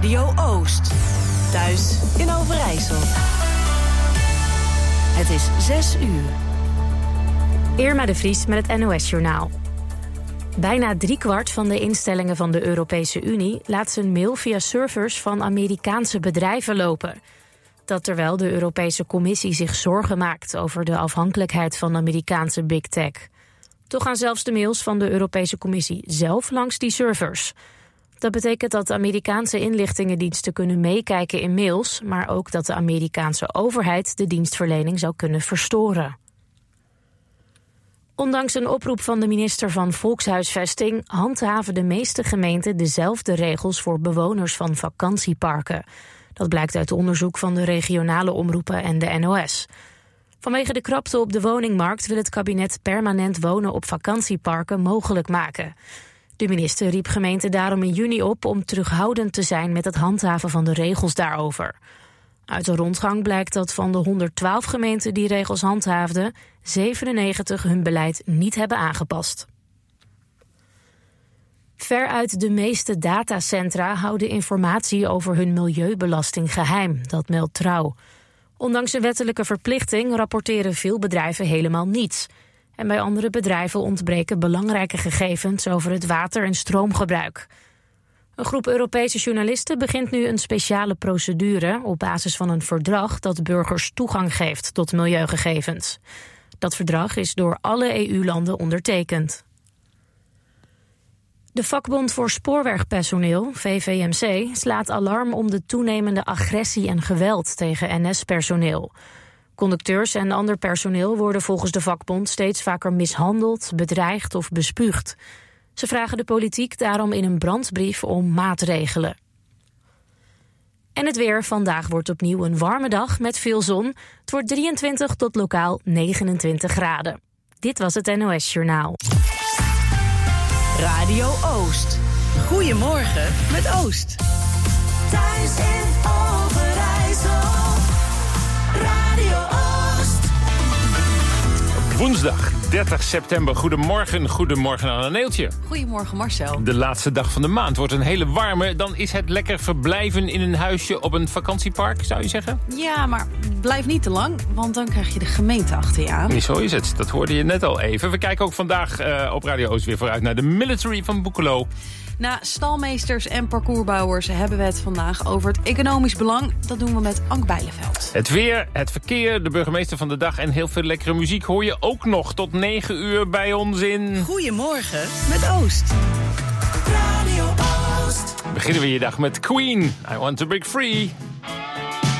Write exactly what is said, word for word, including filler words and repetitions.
Radio Oost. Thuis in Overijssel. Het is zes uur. Irma de Vries met het N O S-journaal. Bijna driekwart van de instellingen van de Europese Unie laat zijn mail via servers van Amerikaanse bedrijven lopen. Dat terwijl de Europese Commissie zich zorgen maakt over de afhankelijkheid van Amerikaanse big tech. Toch gaan zelfs de mails van de Europese Commissie zelf langs die servers. Dat betekent dat Amerikaanse inlichtingendiensten kunnen meekijken in mails, maar ook dat de Amerikaanse overheid de dienstverlening zou kunnen verstoren. Ondanks een oproep van de minister van Volkshuisvesting handhaven de meeste gemeenten dezelfde regels voor bewoners van vakantieparken. Dat blijkt uit onderzoek van de regionale omroepen en de N O S. Vanwege de krapte op de woningmarkt wil het kabinet permanent wonen op vakantieparken mogelijk maken. De minister riep gemeenten daarom in juni op om terughoudend te zijn met het handhaven van de regels daarover. Uit de rondgang blijkt dat van de honderdtwaalf gemeenten die regels handhaafden, zevenennegentig hun beleid niet hebben aangepast. Veruit de meeste datacentra houden informatie over hun milieubelasting geheim, dat meldt Trouw. Ondanks een wettelijke verplichting rapporteren veel bedrijven helemaal niets. En bij andere bedrijven ontbreken belangrijke gegevens over het water- en stroomgebruik. Een groep Europese journalisten begint nu een speciale procedure op basis van een verdrag dat burgers toegang geeft tot milieugegevens. Dat verdrag is door alle E U-landen ondertekend. De vakbond voor spoorwegpersoneel, V V M C, slaat alarm om de toenemende agressie en geweld tegen N S-personeel. Conducteurs en ander personeel worden volgens de vakbond steeds vaker mishandeld, bedreigd of bespuugd. Ze vragen de politiek daarom in een brandbrief om maatregelen. En het weer. Vandaag wordt opnieuw een warme dag met veel zon. Het wordt drieëntwintig tot lokaal negenentwintig graden. Dit was het N O S-journaal. Radio Oost. Goedemorgen met Oost. Thuis in Overijssel. Radio Oost. Woensdag dertig september. Goedemorgen, goedemorgen aan een Neeltje. Goedemorgen Marcel. De laatste dag van de maand wordt een hele warme. Dan is het lekker verblijven in een huisje op een vakantiepark, zou je zeggen? Ja, maar blijf niet te lang, want dan krijg je de gemeente achter je aan. Zo is het, dat hoorde je net al even. We kijken ook vandaag uh, op Radio Oost weer vooruit naar de military van Boekelo. Na stalmeesters en parcoursbouwers hebben we het vandaag over het economisch belang. Dat doen we met Ank Bijleveld. Het weer, het verkeer, de burgemeester van de dag en heel veel lekkere muziek hoor je ook nog tot negen uur bij ons in... Goedemorgen met Oost. Radio Oost. Beginnen we je dag met Queen. I Want to Break Free.